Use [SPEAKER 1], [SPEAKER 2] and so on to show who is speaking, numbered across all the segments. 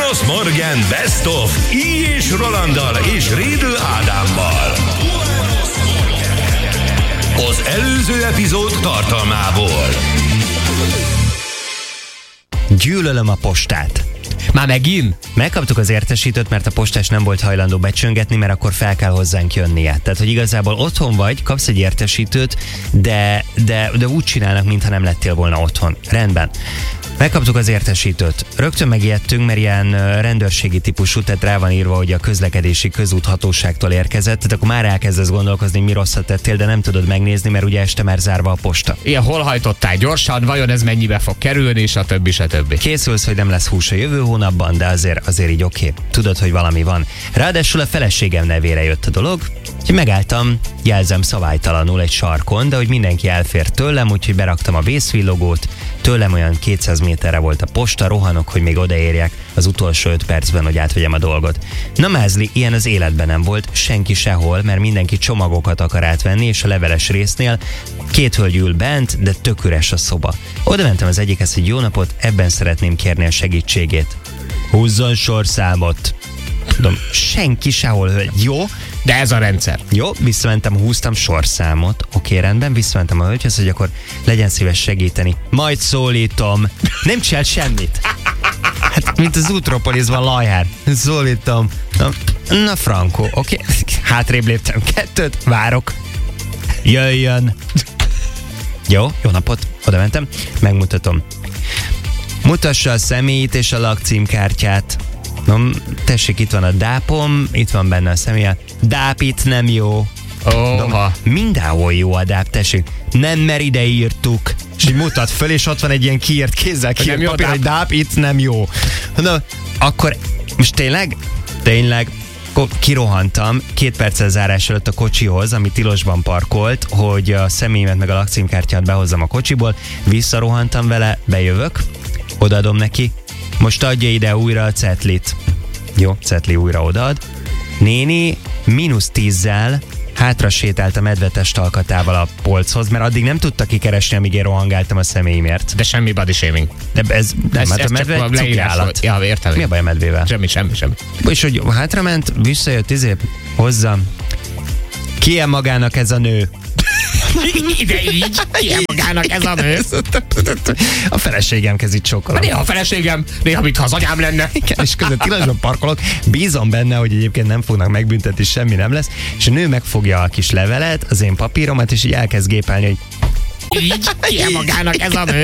[SPEAKER 1] Buenos Morgen Best of I. és Rolanddal és Rédl Ádámmal. Az előző epizód tartalmából.
[SPEAKER 2] Gyűlölöm a postát.
[SPEAKER 3] Már megint?
[SPEAKER 2] Megkaptuk az értesítőt, mert a postás nem volt hajlandó becsöngetni, mert akkor fel kell hozzánk jönnie. Tehát, hogy igazából otthon vagy, kapsz egy értesítőt, de úgy csinálnak, mintha nem lettél volna otthon. Rendben. Megkaptuk az értesítőt. Rögtön megijedtünk, mert ilyen rendőrségi típusú, tehát rá van írva, hogy a közlekedési közúthatóságtól érkezett, tehát akkor már elkezdesz gondolkozni, mi rosszat tettél, de nem tudod megnézni, mert ugye este már zárva a posta.
[SPEAKER 3] Ilyen, hol hajtottál gyorsan, vajon ez mennyibe fog kerülni, és a többi, se többi.
[SPEAKER 2] Készülsz, hogy nem lesz hús a jövő hónapban, de azért így oké. Tudod, hogy valami van. Ráadásul a feleségem nevére jött a dolog, úgyhogy megálltam, jelzem szabálytalanul egy sarkon, de hogy mindenki elfér tőlem, úgyhogy beraktam a vészvillogót, tőlem olyan 200 méterre volt a posta, rohanok, hogy még odaérjek az utolsó 5 percben, hogy átvegyem a dolgot. Na mázli, ilyen az életben nem volt, senki sehol, mert mindenki csomagokat akar átvenni, és a leveles résznél 2 hölgy ül bent, de tök üres a szoba. Oda mentem az egyikhez, hogy jó napot, ebben szeretném kérni a segítségét. Húzzon sorszámot. Tudom, senki sehol, hölgy. Jó?
[SPEAKER 3] De ez a rendszer.
[SPEAKER 2] Jó, visszamentem, húztam sorszámot. Oké, rendben, visszamentem a hölgyhez, hogy akkor legyen szíves segíteni. Majd szólítom. Nem csinál semmit. Hát, mint az Útropolisban Lajhár. Szólítom. Na Franco, oké. Hátrébb léptem 2, várok. Jöjjön. Jó napot. Oda mentem, megmutatom. Mutassa a személyit és a lakcímkártyát. Tessék, itt van a dápom, itt van benne a személye. Dáp itt nem jó. Mindenhol jó a dáp, tessék. Nem, mert ide írtuk. És így mutat föl, és ott van egy ilyen kiírt kézzel kiírt papír, hogy dáp itt nem jó. Na, akkor most tényleg kirohantam 2 perccel zárás előtt a kocsihoz, ami tilosban parkolt, hogy a személyemet meg a lakcímkártyát behozzam a kocsiból. Visszarohantam vele, bejövök, odaadom neki. Most adja ide újra a cetlit. Jó, cetli újra odaad. Néni -10-zel hátra sétált a medvetes alkatával a polchoz, mert addig nem tudta kikeresni, amíg én rohangáltam a személyimért.
[SPEAKER 3] De semmi body shaming.
[SPEAKER 2] De ez a medve egy cuki állat.
[SPEAKER 3] Ja, értem.
[SPEAKER 2] Mi a baj a medvével?
[SPEAKER 3] Semmi.
[SPEAKER 2] És hogy hátrament, visszajött, hozzám. Ki magának ez a nő?
[SPEAKER 3] Ide így, ilyen magának ez a nő.
[SPEAKER 2] A feleségem kezít sokkal.
[SPEAKER 3] Néha a feleségem, néha mintha az anyám lenne.
[SPEAKER 2] És közben tilosban parkolok, bízom benne, hogy egyébként nem fognak megbüntetni, semmi nem lesz, és a nő megfogja a kis levelet, az én papíromat, és így elkezd gépelni, hogy
[SPEAKER 3] így, ilyen magának ez a nő.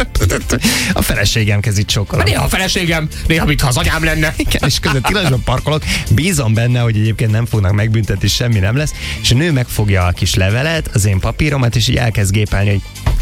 [SPEAKER 2] A feleségem kezít sokkal.
[SPEAKER 3] Néha a feleségem, néha mintha az anyám lenne.
[SPEAKER 2] És közben tilosban parkolok, bízom benne, hogy egyébként nem fognak megbüntetni, semmi nem lesz, és a nő megfogja a kis levelet, az én papíromat, és így elkezd gépelni, hogy